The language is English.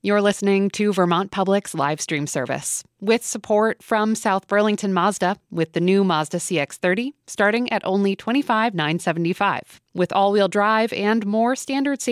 You're listening to Vermont Public's live stream service with support from South Burlington Mazda with the new Mazda CX-30 starting at only $25,975 with all-wheel drive and more standard safety